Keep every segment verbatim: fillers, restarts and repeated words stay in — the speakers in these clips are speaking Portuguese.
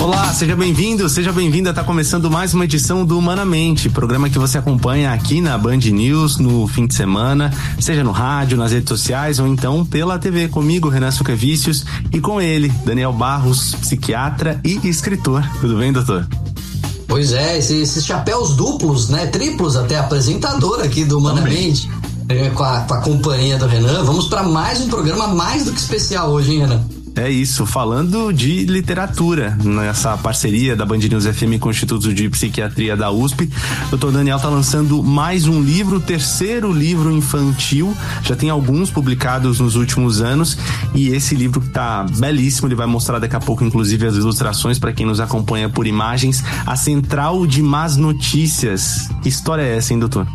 Olá, seja bem-vindo, seja bem-vinda. Tá começando mais uma edição do Humanamente, programa que você acompanha aqui na Band News no fim de semana, seja no rádio, nas redes sociais ou então pela T V, comigo, Renan Suquevicius, e com ele, Daniel Barros, psiquiatra e escritor. Tudo bem, doutor? Pois é, esses, esses chapéus duplos, né, triplos até, apresentador aqui do Humanamente, é, com, a, com a companhia do Renan. Vamos para mais um programa mais do que especial hoje, hein, Renan? É isso, falando de literatura, nessa parceria da Band News F M com o Instituto de Psiquiatria da U S P. O doutor Daniel está lançando mais um livro, o terceiro livro infantil, já tem alguns publicados nos últimos anos, e esse livro tá belíssimo, ele vai mostrar daqui a pouco, inclusive, as ilustrações para quem nos acompanha por imagens. A Central de Más Notícias. Que história é essa, hein, doutor?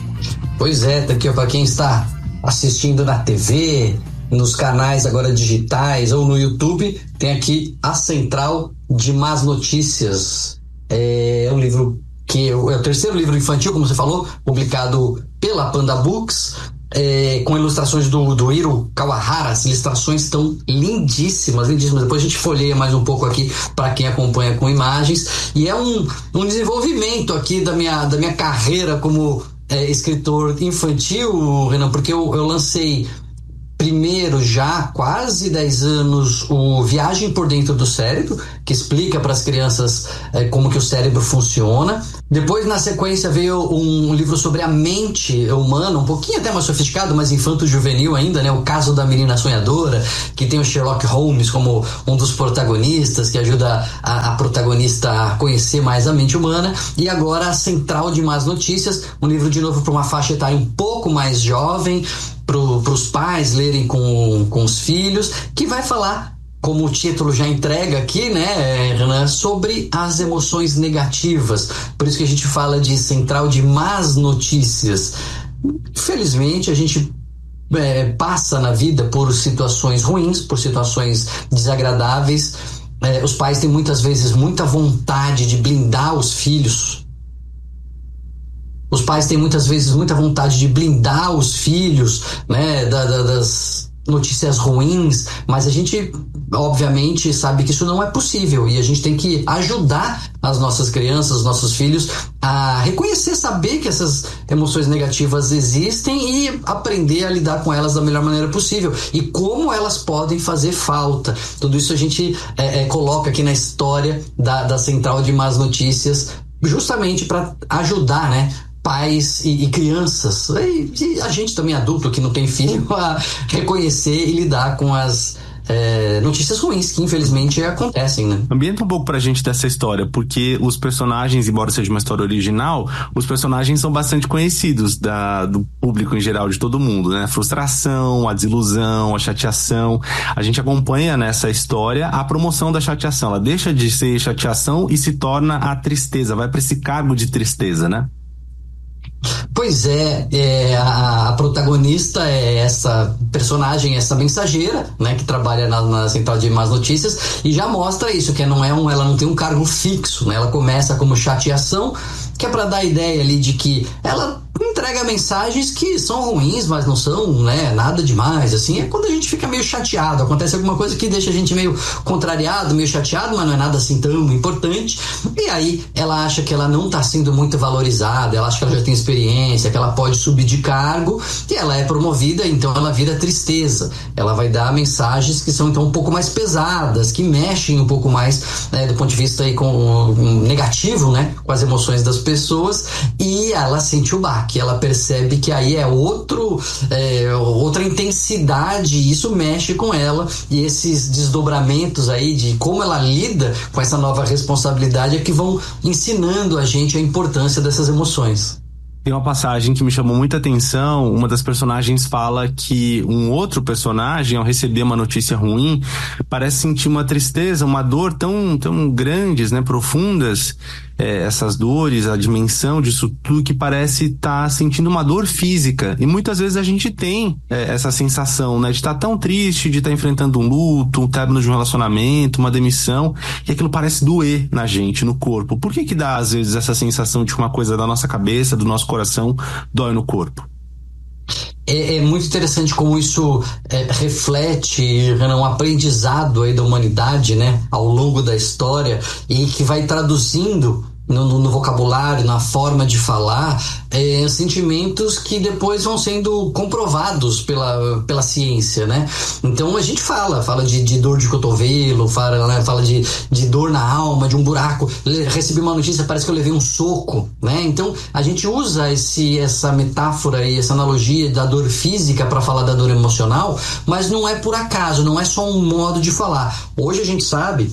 Pois é, tá aqui, ó, para quem está assistindo na T V, nos canais agora digitais ou no YouTube, tem aqui a Central de Más Notícias. É um livro que é o terceiro livro infantil, como você falou, publicado pela Panda Books, é, com ilustrações do, do Hiro Kawahara. As ilustrações estão lindíssimas, lindíssimas. Depois a gente folheia mais um pouco aqui para quem acompanha com imagens. E é um, um desenvolvimento aqui da minha, da minha carreira como é, escritor infantil, Renan, porque eu, eu lancei primeiro, já há quase dez anos, o Viagem por Dentro do Cérebro, que explica para as crianças é, como que o cérebro funciona. Depois, na sequência, veio um livro sobre a mente humana, um pouquinho até mais sofisticado, mas infanto-juvenil ainda, né? O Caso da Menina Sonhadora, que tem o Sherlock Holmes como um dos protagonistas, que ajuda a, a protagonista a conhecer mais a mente humana. E agora a Central de Más Notícias, um livro de novo para uma faixa etária um pouco mais jovem, para os pais lerem com, com os filhos, que vai falar, como o título já entrega aqui, né, Renan, sobre as emoções negativas. Por isso que a gente fala de Central de Más Notícias. Infelizmente, a gente é, passa na vida por situações ruins, por situações desagradáveis. É, os pais têm muitas vezes muita vontade de blindar os filhos. Os pais têm muitas vezes muita vontade de blindar os filhos, né, da, da, das notícias ruins, mas a gente, obviamente, sabe que isso não é possível e a gente tem que ajudar as nossas crianças, os nossos filhos a reconhecer, saber que essas emoções negativas existem e aprender a lidar com elas da melhor maneira possível e como elas podem fazer falta. Tudo isso a gente é, é, coloca aqui na história da, da Central de Más Notícias, justamente para ajudar, né, pais e, e crianças, e, e a gente também adulto que não tem filho, a reconhecer e lidar com as é, notícias ruins que infelizmente acontecem, né? Ambienta um pouco pra gente dessa história, porque os personagens, embora seja uma história original, os personagens são bastante conhecidos da, do público em geral, de todo mundo, né? A frustração, a desilusão, a chateação. A gente acompanha nessa história a promoção da chateação. Ela deixa de ser chateação e se torna a tristeza, vai pra esse cargo de tristeza, né? Pois é, é a, a protagonista é essa personagem, essa mensageira, né, que trabalha na, na Central de Más Notícias e já mostra isso, que não é um, ela não tem um cargo fixo, né? Ela começa como chateação, que é para dar a ideia ali de que ela entrega mensagens que são ruins, mas não são, né, nada demais, assim. É quando a gente fica meio chateado, acontece alguma coisa que deixa a gente meio contrariado, meio chateado, mas não é nada assim tão importante, e aí ela acha que ela não tá sendo muito valorizada, ela acha que ela já tem experiência, que ela pode subir de cargo, e ela é promovida, então ela vira tristeza. Ela vai dar mensagens que são então um pouco mais pesadas, que mexem um pouco mais, né, do ponto de vista aí com um, negativo, né, com as emoções das pessoas, e ela sente o baque. Que ela percebe que aí é outro é, outra intensidade, e isso mexe com ela, e esses desdobramentos aí de como ela lida com essa nova responsabilidade é que vão ensinando a gente a importância dessas emoções. Tem uma passagem que me chamou muita atenção. Uma das personagens fala que um outro personagem, ao receber uma notícia ruim, parece sentir uma tristeza, uma dor tão, tão grandes, né, profundas, é, essas dores, a dimensão disso tudo, que parece estar tá sentindo uma dor física. E muitas vezes a gente tem é, essa sensação, né, de estar tá tão triste, de estar tá enfrentando um luto, um término de um relacionamento, uma demissão, e aquilo parece doer na gente, no corpo. Por que que dá, às vezes, essa sensação de que uma coisa da nossa cabeça, do nosso coração, dói no corpo? é, é muito interessante como isso é, reflete um aprendizado aí da humanidade, né, ao longo da história, e que vai traduzindo No, no, no vocabulário, na forma de falar, é, sentimentos que depois vão sendo comprovados pela, pela ciência, né? Então a gente fala, fala de, de dor de cotovelo, fala, né? fala de, de dor na alma, de um buraco. Recebi uma notícia, parece que eu levei um soco, né? Então a gente usa esse, essa metáfora e essa analogia da dor física para falar da dor emocional, mas não é por acaso, não é só um modo de falar. Hoje a gente sabe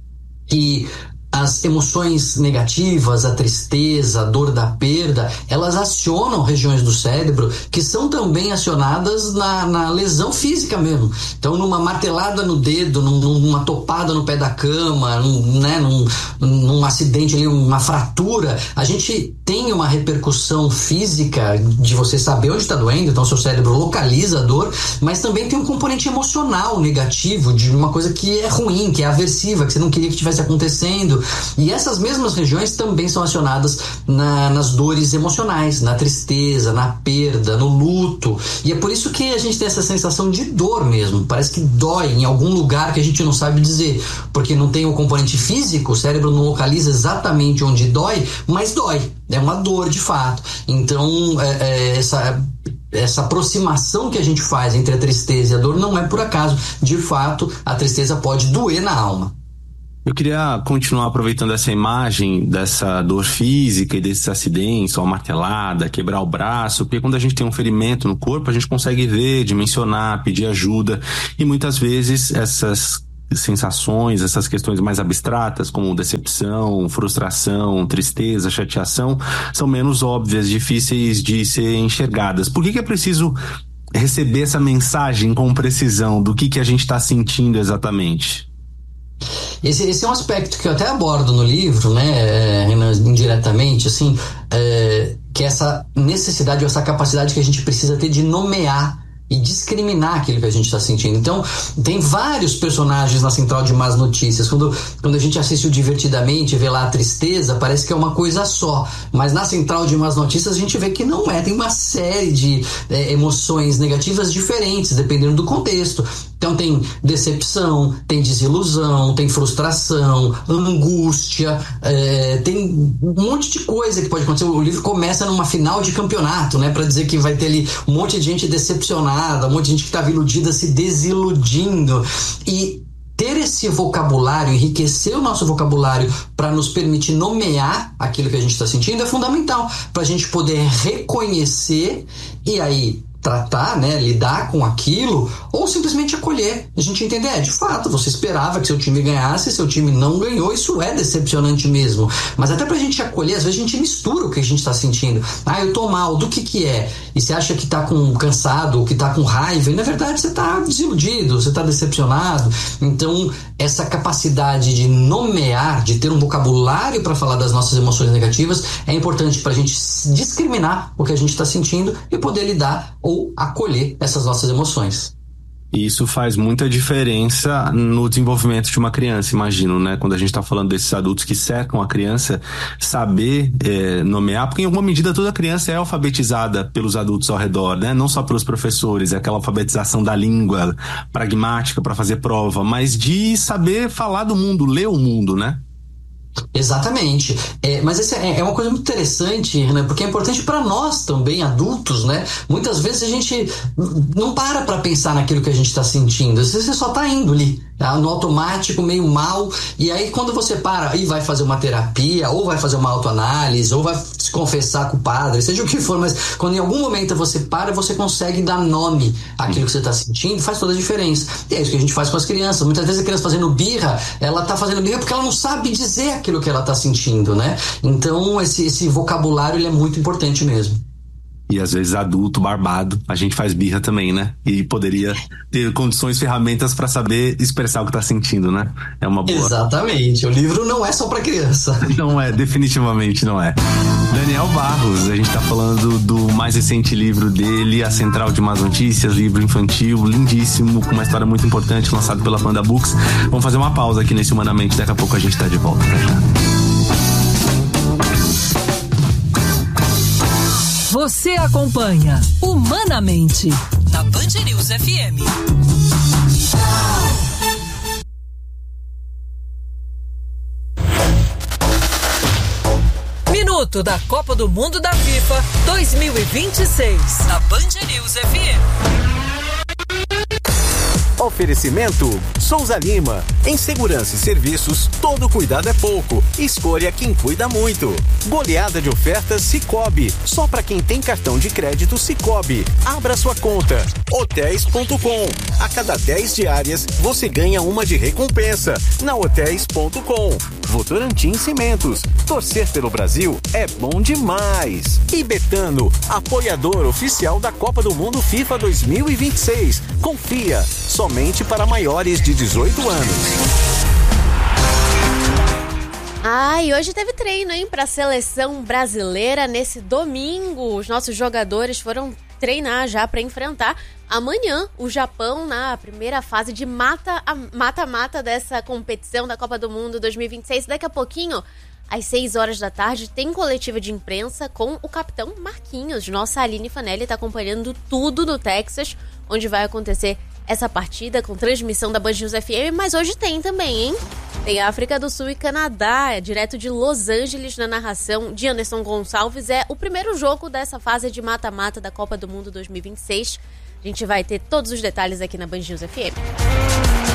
que as emoções negativas, a tristeza, a dor da perda, elas acionam regiões do cérebro que são também acionadas na, na lesão física mesmo. Então, numa martelada no dedo, num, numa topada no pé da cama, num, né, num, num acidente ali, uma fratura, a gente tem uma repercussão física de você saber onde está doendo, então seu cérebro localiza a dor, mas também tem um componente emocional negativo, de uma coisa que é ruim, que é aversiva, que você não queria que estivesse acontecendo. E essas mesmas regiões também são acionadas na, nas dores emocionais, na tristeza, na perda, no luto. E é por isso que a gente tem essa sensação de dor mesmo. Parece que dói em algum lugar que a gente não sabe dizer, porque não tem o componente físico, o cérebro não localiza exatamente onde dói, mas dói. É uma dor de fato. Então, é, é, essa... essa aproximação que a gente faz entre a tristeza e a dor não é por acaso. De fato, a tristeza pode doer na alma. Eu queria continuar aproveitando essa imagem dessa dor física e desses acidentes, uma martelada, quebrar o braço, porque quando a gente tem um ferimento no corpo, a gente consegue ver, dimensionar, pedir ajuda, e muitas vezes essas sensações, essas questões mais abstratas, como decepção, frustração, tristeza, chateação, são menos óbvias, difíceis de ser enxergadas. Por que que é preciso receber essa mensagem com precisão do que que a gente está sentindo exatamente? Esse, esse é um aspecto que eu até abordo no livro, né, Renan, indiretamente, assim, é, que é essa necessidade ou essa capacidade que a gente precisa ter de nomear e discriminar aquilo que a gente está sentindo. Então, tem vários personagens na Central de Más Notícias. Quando, quando a gente assiste o Divertidamente e vê lá a tristeza, parece que é uma coisa só. Mas na Central de Más Notícias a gente vê que não é. Tem uma série de é, emoções negativas diferentes, dependendo do contexto. Então tem decepção, tem desilusão, tem frustração, angústia, é, tem um monte de coisa que pode acontecer. O livro começa numa final de campeonato, né, para dizer que vai ter ali um monte de gente decepcionada, um monte de gente que estava iludida se desiludindo. E ter esse vocabulário, enriquecer o nosso vocabulário para nos permitir nomear aquilo que a gente está sentindo é fundamental para a gente poder reconhecer e aí tratar, né, lidar com aquilo, ou simplesmente acolher. A gente entender, é, de fato, você esperava que seu time ganhasse, seu time não ganhou, isso é decepcionante mesmo. Mas até pra gente acolher, às vezes a gente mistura o que a gente tá sentindo. Ah, eu tô mal, do que que é? E você acha que tá com cansado, ou que tá com raiva, e na verdade você tá desiludido, você tá decepcionado. Então, essa capacidade de nomear, de ter um vocabulário para falar das nossas emoções negativas, é importante pra gente discriminar o que a gente tá sentindo e poder lidar ou acolher essas nossas emoções. E isso faz muita diferença no desenvolvimento de uma criança, imagino, né? Quando a gente está falando desses adultos que cercam a criança, saber é, nomear, porque em alguma medida toda criança é alfabetizada pelos adultos ao redor, né? Não só pelos professores, é aquela alfabetização da língua pragmática para fazer prova, mas de saber falar do mundo, ler o mundo, né? Exatamente, é, mas essa é, é uma coisa muito interessante, né? Porque é importante para nós também, adultos, né? Muitas vezes a gente não para para pensar naquilo que a gente está sentindo, você só tá indo ali, tá? No automático, meio mal, e aí quando você para e vai fazer uma terapia, ou vai fazer uma autoanálise, ou vai se confessar com o padre, seja o que for, mas quando em algum momento você para, você consegue dar nome àquilo que você está sentindo, faz toda a diferença. E é isso que a gente faz com as crianças. Muitas vezes a criança fazendo birra, ela tá fazendo birra porque ela não sabe dizer aquilo que ela está sentindo, né? Então esse, esse vocabulário ele é muito importante mesmo. E às vezes adulto, barbado, a gente faz birra também, né? E poderia ter condições, ferramentas para saber expressar o que tá sentindo, né? É uma boa. Exatamente, o livro não é só para criança. Não é, definitivamente não é. Daniel Barros, a gente tá falando do mais recente livro dele, A Central de Más Notícias, livro infantil, lindíssimo, com uma história muito importante, lançado pela Panda Books. Vamos fazer uma pausa aqui nesse Humanamente, daqui a pouco a gente tá de volta. Pra já. Você acompanha Humanamente na Band News F M. Minuto da Copa do Mundo da FIFA dois mil e vinte e seis na Band News F M. Oferecimento Souza Lima. Em segurança e serviços, todo cuidado é pouco. Escolha quem cuida muito. Goleada de ofertas Sicoob. Só para quem tem cartão de crédito Sicoob. Abra sua conta. hotéis ponto com. A cada dez diárias, você ganha uma de recompensa. Na hotéis ponto com. Votorantim Cimentos. Torcer pelo Brasil é bom demais. E Betano, apoiador oficial da Copa do Mundo FIFA dois mil e vinte e seis. Confia. Somente para maiores de dezoito anos. Ah, e hoje teve treino, hein, para a seleção brasileira nesse domingo. Os nossos jogadores foram treinar já para enfrentar amanhã o Japão na primeira fase de mata-mata dessa competição da Copa do Mundo dois mil e vinte e seis. Daqui a pouquinho, às seis horas da tarde, tem coletiva de imprensa com o capitão Marquinhos. Nossa Aline Fanelli está acompanhando tudo no Texas, onde vai acontecer essa partida com transmissão da Band News F M, mas hoje tem também, hein? Tem África do Sul e Canadá, direto de Los Angeles, na narração de Anderson Gonçalves. É o primeiro jogo dessa fase de mata-mata da Copa do Mundo dois mil e vinte e seis. A gente vai ter todos os detalhes aqui na Band News F M.